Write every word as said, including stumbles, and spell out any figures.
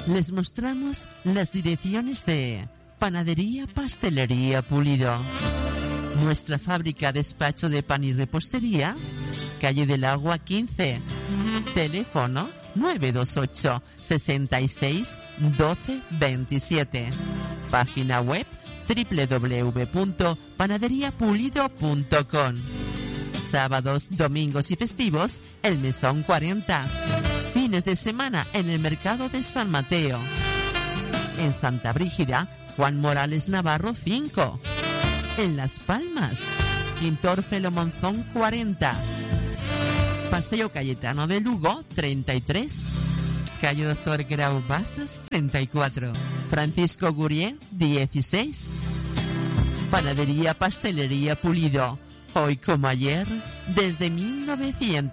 Les mostramos las direcciones de Panadería Pastelería Pulido. Nuestra fábrica despacho de pan y repostería, calle del Agua quince. Teléfono nueve dos ocho, sesenta y seis, doce veintisiete. Página web doble u doble u doble u punto panadería pulido punto com. Sábados, domingos y festivos, el Mesón cuarenta. Fines de semana en el Mercado de San Mateo. En Santa Brígida, Juan Morales Navarro cinco. En Las Palmas, Quintor Felo Monzón cuarenta. Paseo Cayetano de Lugo treinta y tres. Calle Doctor Grau Basas treinta y cuatro. Francisco Gurié dieciséis. Panadería Pastelería Pulido. Hoy como ayer, desde mil novecientos